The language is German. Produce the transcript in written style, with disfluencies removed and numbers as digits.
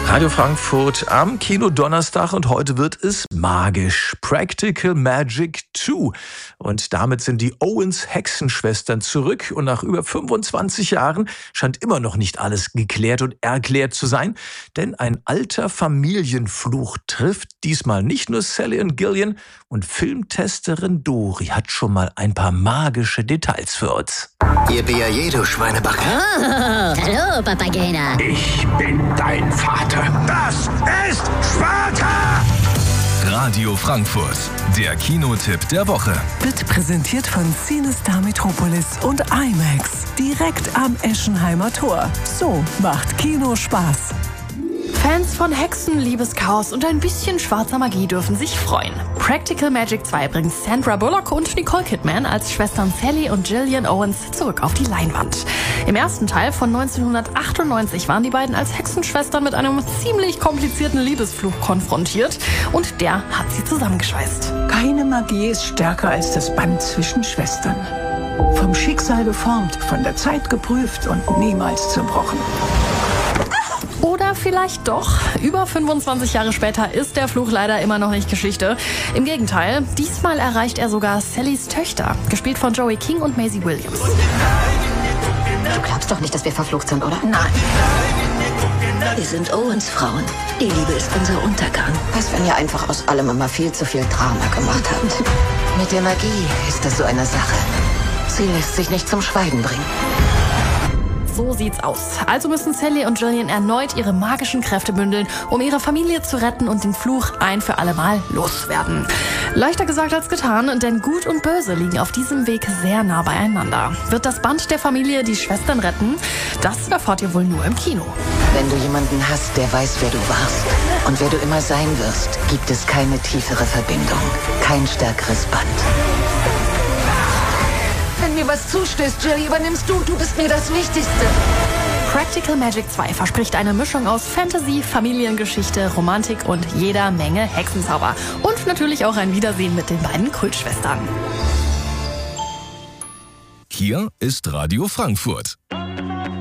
Radio Frankfurt am Kino Donnerstag und heute wird es magisch. Practical Magic 2. Und damit sind die Owens Hexenschwestern zurück und nach über 25 Jahren scheint immer noch nicht alles geklärt und erklärt zu sein. Denn ein alter Familienfluch trifft diesmal nicht nur Sally und Gillian und Filmtesterin Dori hat schon mal ein paar magische Details für uns. Yippie, du Schweinebacke. Oh, hallo, Papagena. Ich bin dein Vater. Das ist Sparta! Radio Frankfurt, der Kinotipp der Woche. Wird präsentiert von CineStar Metropolis und IMAX. Direkt am Eschenheimer Tor. So macht Kino Spaß. Fans von Hexen, Liebeschaos und ein bisschen schwarzer Magie dürfen sich freuen. Practical Magic 2 bringt Sandra Bullock und Nicole Kidman als Schwestern Sally und Gillian Owens zurück auf die Leinwand. Im ersten Teil von 1998 waren die beiden als Hexenschwestern mit einem ziemlich komplizierten Liebesfluch konfrontiert und der hat sie zusammengeschweißt. Keine Magie ist stärker als das Band zwischen Schwestern. Vom Schicksal geformt, von der Zeit geprüft und niemals zerbrochen. Oder vielleicht doch. Über 25 Jahre später ist der Fluch leider immer noch nicht Geschichte. Im Gegenteil, diesmal erreicht er sogar Sallys Töchter, gespielt von Joey King und Maisie Williams. Du glaubst doch nicht, dass wir verflucht sind, oder? Nein. Wir sind Owens Frauen. Die Liebe ist unser Untergang. Was, wenn ihr einfach aus allem immer viel zu viel Drama gemacht habt? Mit der Magie ist das so eine Sache. Sie lässt sich nicht zum Schweigen bringen. So sieht's aus. Also müssen Sally und Gillian erneut ihre magischen Kräfte bündeln, um ihre Familie zu retten und den Fluch ein für alle Mal loswerden. Leichter gesagt als getan, denn Gut und Böse liegen auf diesem Weg sehr nah beieinander. Wird das Band der Familie die Schwestern retten? Das erfahrt ihr wohl nur im Kino. Wenn du jemanden hast, der weiß, wer du warst und wer du immer sein wirst, gibt es keine tiefere Verbindung, kein stärkeres Band. Wenn mir was zustößt, Jerry, übernimmst du. Du bist mir das Wichtigste. Practical Magic 2 verspricht eine Mischung aus Fantasy, Familiengeschichte, Romantik und jeder Menge Hexenzauber. Und natürlich auch ein Wiedersehen mit den beiden Kultschwestern. Hier ist Radio Frankfurt.